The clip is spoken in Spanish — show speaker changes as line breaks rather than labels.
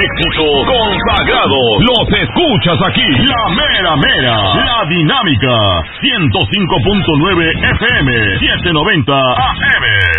éxitos consagrados los escuchas aquí. La mera mera, la dinámica, 105.9 FM, 790 AM.